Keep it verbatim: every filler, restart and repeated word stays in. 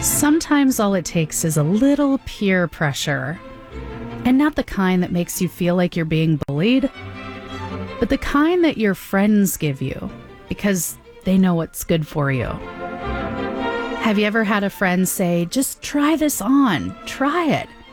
Sometimes all it takes is a little peer pressure, and not the kind that makes you feel like you're being bullied, but the kind that your friends give you because they know what's good for you. Have you ever had a friend say, just try this on, try it?